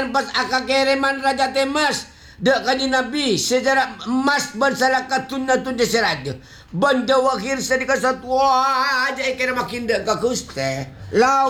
Pas akan kiriman Raja Temas. Dek kanji Nabi. Sejarah emas bersalah katun-natun desa raja. Benda wakil sedikit satu aja ikan makin dek ke kuste. Lau